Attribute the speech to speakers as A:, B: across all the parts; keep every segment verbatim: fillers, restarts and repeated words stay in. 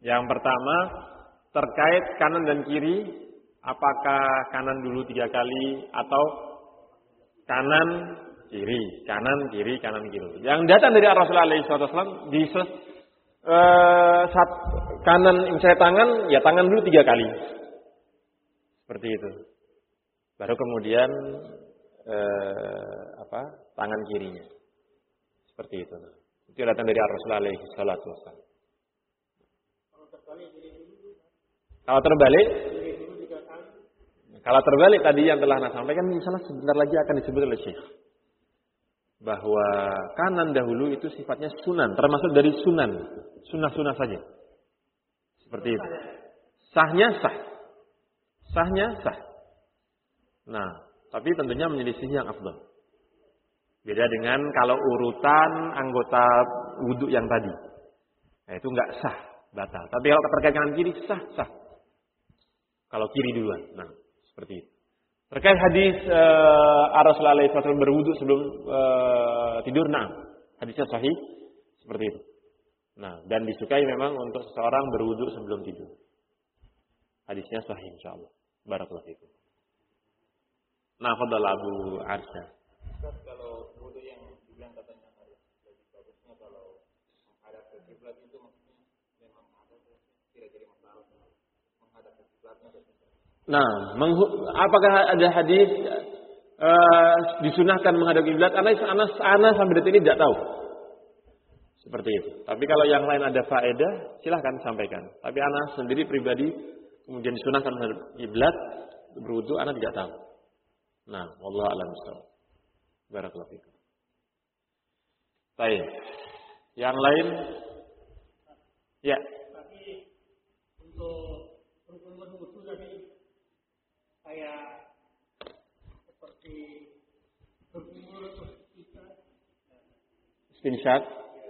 A: Yang pertama terkait kanan dan kiri, apakah kanan dulu tiga kali atau kanan kiri, kanan kiri, kanan kiri. Yang datang dari Rasulullah shallallahu alaihi wasallam di uh, saat kanan saya tangan, ya tangan dulu tiga kali, seperti itu. Baru kemudian uh, apa tangan kirinya, seperti itu. Itu datang dari Rasulullah shallallahu alaihi wasallam. Kalau terbalik, kalau terbalik tadi yang telah Anda sampaikan, insyaallah sebentar lagi akan disebut oleh Syekh. Bahwa kanan dahulu itu sifatnya sunan, termasuk dari sunan. Sunnah-sunnah saja. Seperti itu. Sahnya sah. Sahnya sah. Nah, tapi tentunya menyelisih yang afdal. Beda dengan kalau urutan anggota wudhu yang tadi. Nah, itu enggak sah, batal. Tapi kalau terkait kanan kiri, sah, sah. Kalau kiri duluan. Nah, seperti itu. Terkait hadis uh, Rasulullah shallallahu alaihi wasallam berwudu sebelum uh, tidur, nah, hadisnya sahih seperti itu. Nah, dan disukai memang untuk seseorang berwudu sebelum tidur. Hadisnya sahih insyaallah. Barakallahu fikum. Nah, fadhal Abu Arsya.
B: Kalau wudu yang dibilang katanya harus lebih bagusnya kalau menghadap ke kiblat itu maksudnya memang ada tidak jadi masalah menghadap ke kiblatnya.
A: Nah, menghu- apakah ada hadis uh, disunahkan menghadap kiblat? Anas, Anas, Anas sampai detik ini tidak tahu. Seperti itu. Tapi kalau yang lain ada faedah, silahkan sampaikan. Tapi Anas sendiri pribadi kemudian disunahkan menghadap kiblat berwudu, Anas tidak tahu. Nah, wallahu a'lam bishawab. Barakallahu fikum. Baik. Yang lain? Ya.
C: Tapi untuk rukun wudu tadi kayak seperti berkumur terus kita
A: Screenshot.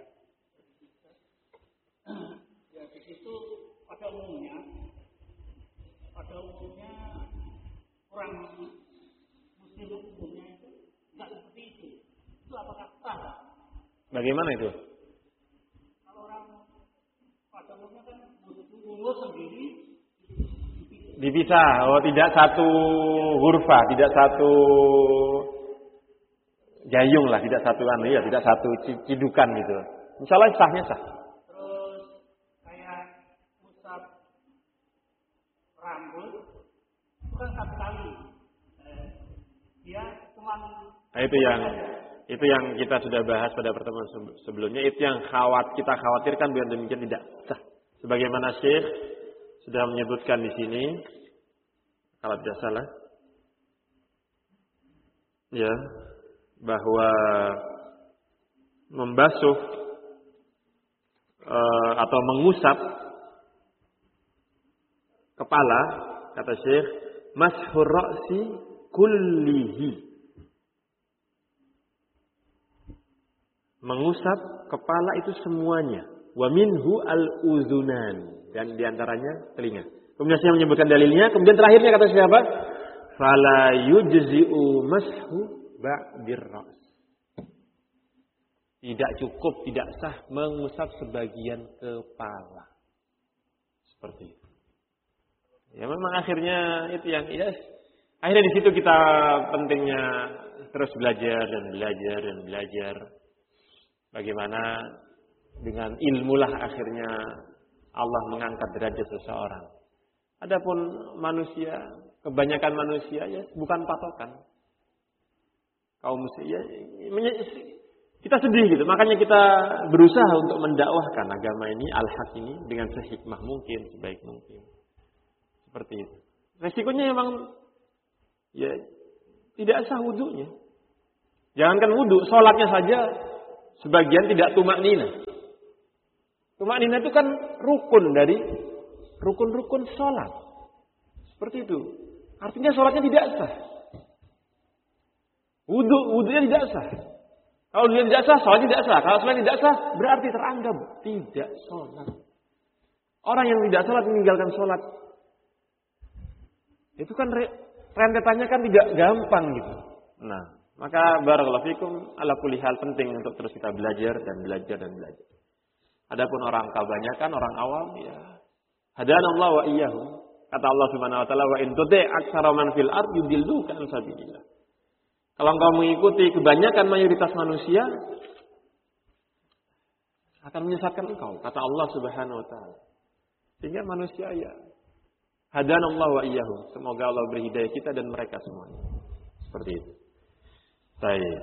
C: ya di situ pada umumnya pada umumnya orang muslim umumnya itu nggak seperti itu. Itu apakah sah?
A: Bagaimana itu?
C: Kalau orang pada umumnya kan umur sendiri
A: Dipisah, oh tidak satu hurfa, tidak satu gayung lah, tidak satu anu ya, tidak satu cidukan gitu. Insyaallah sahnya sah.
C: terus kayak usap rambut itu kan satu kali. Eh, dia cuma
A: Nah, itu yang itu yang kita sudah bahas pada pertemuan sebelumnya, itu yang khawat kita khawatirkan biar demikian tidak sah. Sebagaimana Syekh sudah menyebutkan di sini, kalau tidak salah, ya, bahwa membasuh uh, atau mengusap kepala, kata Syekh, mashur ra'si kullihi. Mengusap kepala itu semuanya. Wa minhu al-uzunan. Dan diantaranya telinga. Kemudian saya menyebutkan dalilnya. Kemudian terakhirnya kata siapa? Fala yujzi'u mashu ba'dir ra's. Tidak cukup, tidak sah mengusap sebagian kepala. Seperti itu. Ya memang akhirnya itu yang ya, akhirnya di situ kita pentingnya terus belajar dan belajar dan belajar. Bagaimana dengan ilmulah akhirnya Allah mengangkat derajat seseorang. Adapun manusia, kebanyakan manusia ya bukan patokan. Kaum muslim ya, kita sedih gitu. Makanya kita berusaha untuk mendakwahkan agama ini, al-haq ini dengan sehikmah mungkin, sebaik mungkin. Seperti itu. Resikonya memang ya tidak sah wudunya. Jangankan wudu, sholatnya saja sebagian tidak tumak nina. Tumak nina itu kan rukun dari rukun-rukun sholat. Seperti itu. Artinya sholatnya tidak sah. Wudu, wudunya tidak sah. Kalau wudunya tidak sah, sholatnya tidak sah. Kalau sholatnya tidak sah, berarti teranggap tidak sholat. Orang yang tidak sholat meninggalkan sholat. Itu kan rentetannya kan tidak gampang gitu. Nah, maka barakallahu fikum, ala kulli hal penting untuk terus kita belajar dan belajar dan belajar. Adapun orang kebanyakan, orang awam, ya Hadana Allah wa iyyahum. Kata Allah Subhanahu wa taala, wa in tuti' aktsara man fil ardi yudilluka an sabilillah. Kalau engkau mengikuti kebanyakan mayoritas manusia, akan menyesatkan engkau, kata Allah Subhanahu wa taala. Sehingga manusia ya hadana Allah wa iyyahum. Semoga Allah beri hidayah kita dan mereka semuanya. Seperti itu. Baik.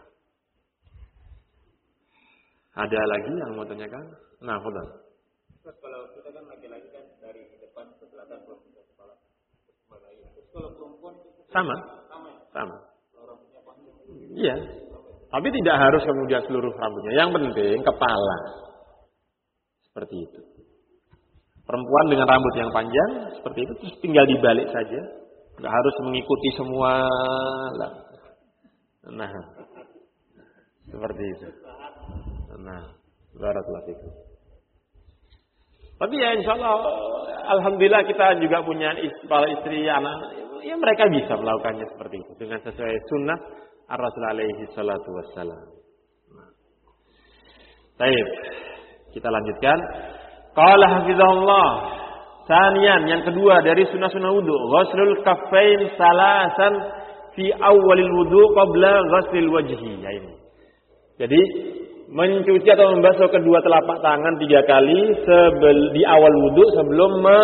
A: Ada lagi yang mau tanyakan? Nah, Fadhal.
B: Terus kalau kita kan laki-laki kan dari depan ke belakang belum bisa kepala. Terus kalau perempuan
A: sama?
B: Sama.
A: Sama.
B: Kalau rambutnya panjang.
A: Iya. Tapi tidak harus kemudian seluruh rambutnya. Yang penting kepala. Seperti itu. Perempuan dengan rambut yang panjang seperti itu terus tinggal dibalik saja. Enggak harus mengikuti semua. Nah. Seperti itu. Nah, barakallahu fikum. Tapi ya insya Allah, alhamdulillah kita juga punya para istri, anak, ya mereka bisa melakukannya seperti itu dengan sesuai sunnah Ar-Rasul alaihi salatu wassalam. Nah. Baik, kita lanjutkan. Qala hafizahullah. Sanian, yang kedua dari sunnah-sunnah wudu, ghuslul kaffain salasan fi awalil wudu qabla ghuslil wajhi. Ya ini. Jadi mencuci atau membasuh kedua telapak tangan tiga kali sebel, di awal wudu sebelum me,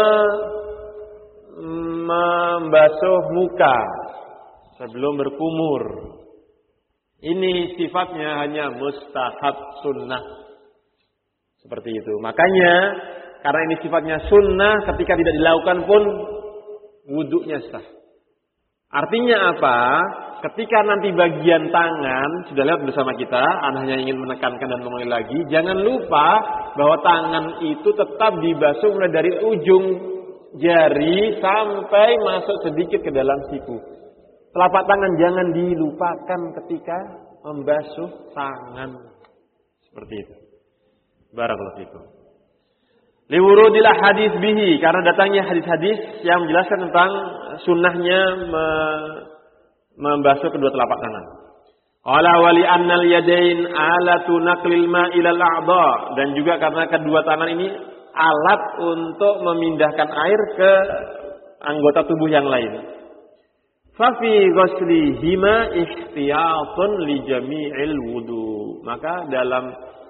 A: membasuh muka, sebelum berkumur. Ini sifatnya hanya mustahab sunnah. Seperti itu. Makanya karena ini sifatnya sunnah, ketika tidak dilakukan pun wudunya sah. Artinya apa? Ketika nanti bagian tangan, sudah lihat bersama kita, Anda hanya ingin menekankan dan mengulangi lagi, jangan lupa bahwa tangan itu tetap dibasuh mulai dari ujung jari sampai masuk sedikit ke dalam siku. Telapak tangan jangan dilupakan ketika membasuh tangan. Seperti itu. Barakallahu fikum. Liwurudil hadis bihi, karena datangnya hadis-hadis yang menjelaskan tentang sunnahnya me membasuh kedua telapak tangan. Qala wali annal yadain alatu naqlil ma ila al-a'dha, dan juga karena kedua tangan ini alat untuk memindahkan air ke anggota tubuh yang lain. Fa fi ghuslihima ihtiyatun li jami'il wudu. Maka dalam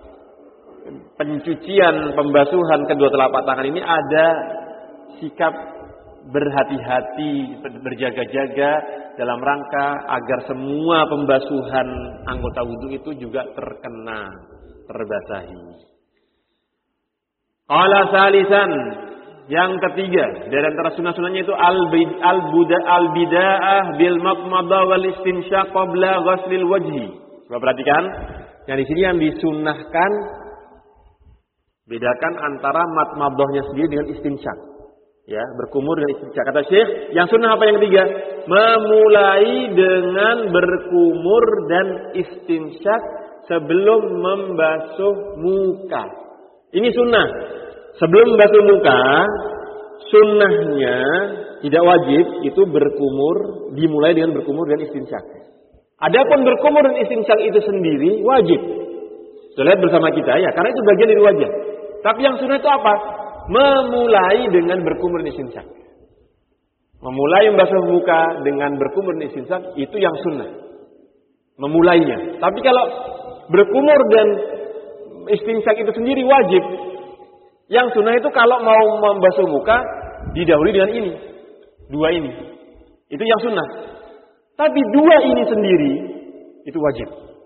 A: pencucian pembasuhan kedua telapak tangan ini ada sikap berhati-hati, berjaga-jaga dalam rangka agar semua pembasuhan anggota wudu itu juga terkena, terbasahi. Qala salisan, yang ketiga dari antara sunnah-sunnahnya itu al-bida'ah bil madmadah wal istinsyaq qabla ghuslil wajhi. Coba perhatikan, yang di sini yang disunnahkan, bedakan antara madmadahnya sendiri dengan istinsyaq. Ya, berkumur dan istinsyaq. Kata Syekh, yang sunnah apa yang ketiga? Memulai dengan berkumur dan istinsyaq sebelum membasuh muka. Ini sunnah. Sebelum membasuh muka, sunnahnya tidak wajib itu berkumur, dimulai dengan berkumur dan istinsyaq. Adapun berkumur dan istinsyaq itu sendiri wajib. Sudah lihat bersama kita ya, karena itu bagian dari wajah. Tapi yang sunnah itu apa? Memulai dengan berkumur dan istinsyaq. Memulai membasuh muka dengan berkumur dan istinsyaq itu yang sunnah. Memulainya. Tapi kalau berkumur dan istinsyaq itu sendiri wajib. Yang sunnah itu kalau mau membasuh muka didahului dengan ini. Dua ini. Itu yang sunnah. Tapi dua ini sendiri itu wajib.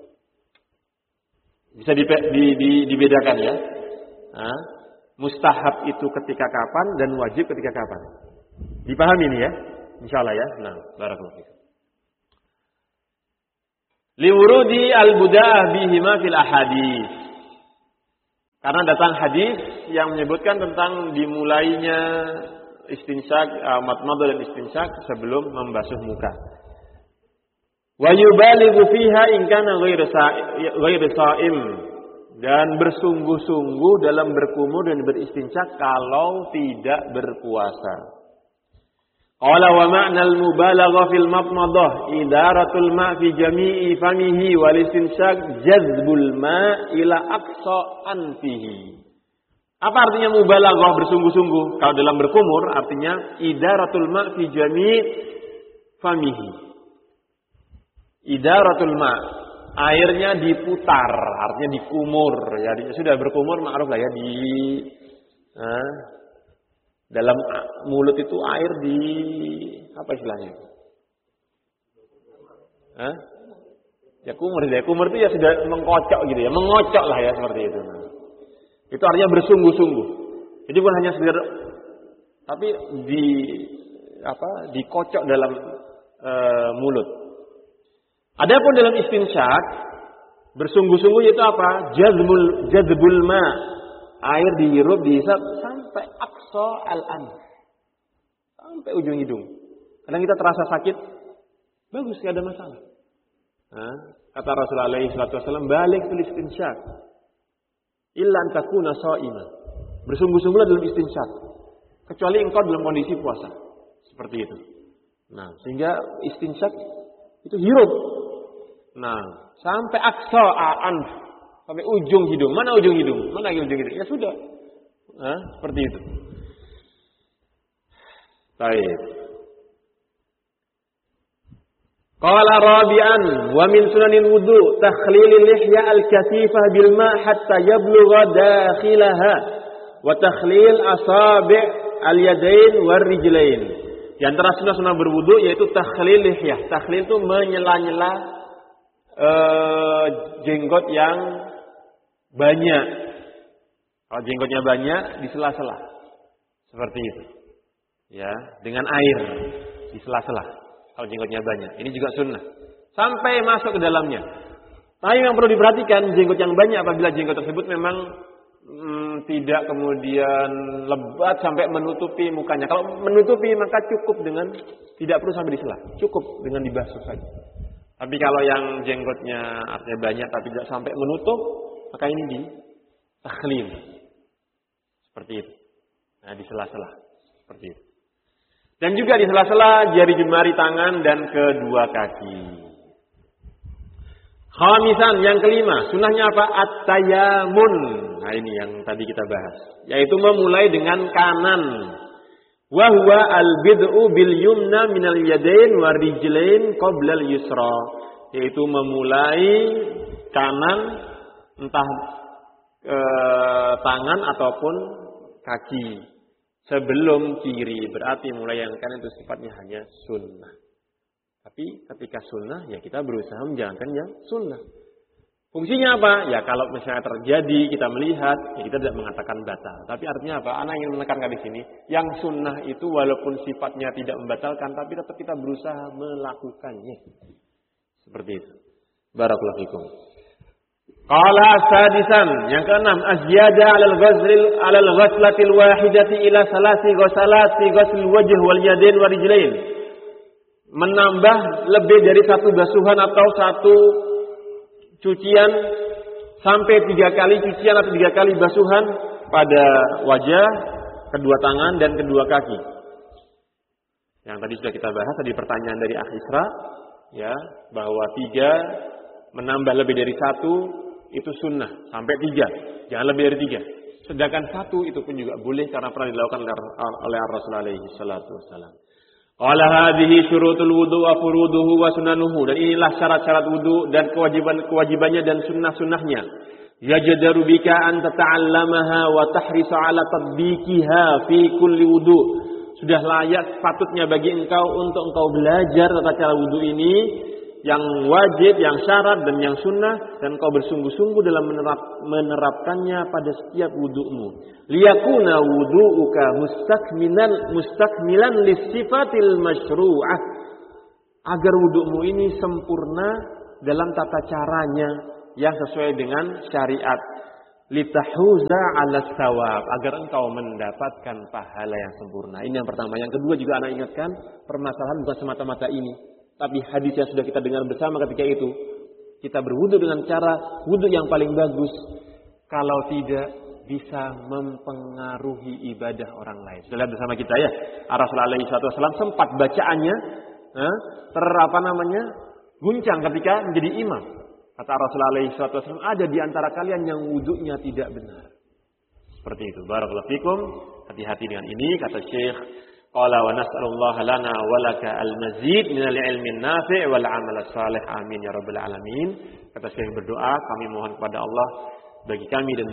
A: Bisa di, di, di, dibedakan ya. Nah, mustahab itu ketika kapan dan wajib ketika kapan. Dipahami ini ya? Insyaallah ya. Nah, barakallahu fikum. Liwurudi al-buda'ah bihima fil ahadits. Karena datang hadis yang menyebutkan tentang dimulainya istinsyaq, uh, madmadah dan istinsyaq sebelum membasuh muka. Wa yubalighu fiha in kana ghairu sha'im, dan bersungguh-sungguh dalam berkumur dan beristinsyaq kalau tidak berpuasa. Qala wa ma'nal mubalagha fil madmadah idaratul ma' fi jami'i famihi wal istinsyaq jazbul ma' ila aqsa anfihi. Apa artinya mubalaghah bersungguh-sungguh? Kalau dalam berkumur artinya idaratul ma' fi jami' famihi. Idaratul ma', airnya diputar, artinya dikumur. Ya sudah berkumur ma'ruf lah ya di nah, dalam mulut itu air di apa istilahnya? Hah? Ya kumur, ya kumur itu ya sudah mengkocok gitu ya, mengocok lah ya seperti itu. Nah, itu artinya bersungguh-sungguh. Jadi bukan hanya sekedar, tapi di apa? Dikocok dalam e, mulut. Adapun dalam istinsyak bersungguh-sungguh itu apa? Jazbul jazbul ma, air dihirup dihisap sampai aqsa al-anf, sampai ujung hidung. Kadang kita terasa sakit, bagus, tidak ada masalah. Nah, kata Rasulullah alaihi wasallam, balik fil istinsyak illa an takuna sha'iman. Bersungguh-sungguhlah dalam istinsyak, kecuali engkau dalam kondisi puasa. Seperti itu. Nah, sehingga istinsyak itu hirup. Nah, sampai aqsa anf, sampai ujung hidung. Mana ujung hidung? Mana ujung hidung? Ya sudah. Nah, seperti itu. Baik. Qala rabi'an wa min sunanil wudu takhlilil lihya al-kasifah bil ma' hatta yablugha dakhilaha wa takhlil asabi' al-yadain war rijlain. Di antara sunah-sunah berwudu yaitu takhlil lihyah. Takhlil itu menyela-nyela uh, jenggot yang banyak. Kalau jenggotnya banyak di sela-sela. Seperti itu. Ya, dengan air di sela-sela. Kalau jenggotnya banyak, ini juga sunnah. Sampai masuk ke dalamnya. Tapi yang perlu diperhatikan, jenggot yang banyak apabila jenggot tersebut memang hmm, tidak kemudian lebat sampai menutupi mukanya. Kalau menutupi maka cukup dengan, tidak perlu sampai disela, cukup dengan dibasuh saja. Tapi kalau yang jenggotnya artinya banyak tapi tidak sampai menutup, maka ini di takhlil. Seperti itu. Nah, di sela-sela. Seperti itu. Dan juga di sela-sela jari jemari tangan dan kedua kaki. Khamisan, yang kelima, sunahnya apa? At-tayamun. Nah, ini yang tadi kita bahas, yaitu memulai dengan kanan. Wa huwa al-bid'u bil yumna minal yadain wa rijlain qabla al-yusra. Yaitu memulai kanan, entah e, tangan ataupun kaki sebelum kiri. Berarti mulai yang kanan itu sifatnya hanya sunnah. Tapi ketika sunnah, ya kita berusaha menjalankan yang sunnah. Fungsinya apa? Ya kalau misalnya terjadi, kita melihat, ya kita tidak mengatakan batal. Tapi artinya apa? Anak yang menekankan di sini, yang sunnah itu walaupun sifatnya tidak membatalkan, tapi tetap kita berusaha melakukannya. Seperti itu. Barakallahu fikum. Qala sadisan, yang keenam, azyada 'alal ghazlil 'alal ghaslatil wahidati ila salasi ghasalati ghasl wajh wal yadain wa rijlain. Menambah lebih dari satu basuhan atau satu cucian sampai tiga kali cucian atau tiga kali basuhan pada wajah, kedua tangan dan kedua kaki. Yang tadi sudah kita bahas, tadi pertanyaan dari Akh Isra, ya, bahwa tiga menambah lebih dari satu itu sunnah, sampai tiga, jangan lebih dari tiga. Sedangkan satu itu pun juga boleh karena pernah dilakukan oleh Rasulullah alaihi salatu wasallam. Qala hadhihi syurutul wudu wa furuduhu wa sunanuhu. Dan inilah syarat-syarat wudu dan kewajiban-kewajibannya dan sunnah-sunnahnya. Yajdaru bika an tata'allamaha wa tahrisa 'ala tatbiqiha fi kulli wudu. Sudah layak sepatutnya bagi engkau untuk engkau belajar tata cara wudu ini, yang wajib, yang syarat dan yang sunnah, dan kau bersungguh-sungguh dalam menerap, menerapkannya pada setiap wudu'mu. Liyakuna wudu'uka mustakmilan mustakmilan lisifatil masyru'ah. Agar wudu'mu ini sempurna dalam tata caranya yang sesuai dengan syariat. Litahuza 'ala tsawab, agar engkau mendapatkan pahala yang sempurna. Ini yang pertama. Yang kedua juga anak ingatkan, permasalahan bukan semata-mata ini. Tapi hadis yang sudah kita dengar bersama ketika itu, kita berwudu dengan cara wudu yang paling bagus. Kalau tidak, bisa mempengaruhi ibadah orang lain. Sudah lihat bersama kita ya. Rasulullah alaihi wasallam sempat bacaannya eh, ter apa namanya guncang ketika menjadi imam. Kata Rasulullah alaihi wasallam, ada di antara kalian yang wudunya tidak benar. Seperti itu. Barakallahu fikum. Hati-hati dengan ini, kata Syekh. Qala wa nas'alullah lana wa laka al-mazid minal ilmi nafi' wal amal salih. Amin ya rabbal alamin. Kata Syekh berdoa, kami mohon kepada Allah bagi kami dan